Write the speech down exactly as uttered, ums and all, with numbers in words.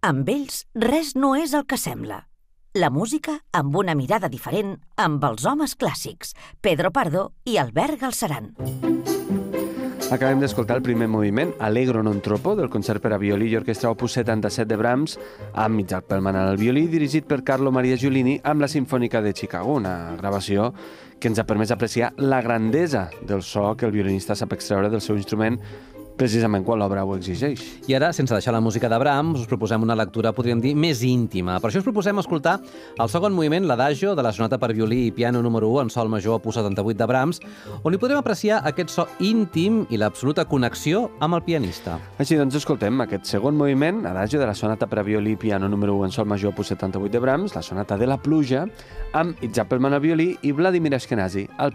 Amb ells, res no és el que sembla. La música amb una mirada diferent amb els homes clàssics, Pedro Pardo i Albert Galceran. Acabem d'escoltar el primer moviment, Allegro non troppo, del concert per a violí i orquestra opus setanta-set de Brahms, amb Isaac Perlman al violí, dirigit per Carlo Maria Giulini amb la Sinfònica de Chicago, una gravació que ens ha permès apreciar la grandesa del so que el violinista sap extreure del seu instrument precisament quan l'obra ho exigeix. I ara, sense deixar la música de Brahms, us proposem una lectura, podríem dir, més íntima. Per això us proposem escoltar el segon moviment, l'Adagio, de la sonata per violí i piano número u en sol major opus setanta-vuit de Brahms, on hi podrem apreciar aquest so íntim i l'absoluta connexió amb el pianista. Així doncs, escoltem aquest segon moviment, Adagio, de la sonata per a violí i piano número u en sol major opus setanta-vuit de Brahms, la sonata de la pluja, amb Isaac Perlman al violí i Vladimir Ashkenazy al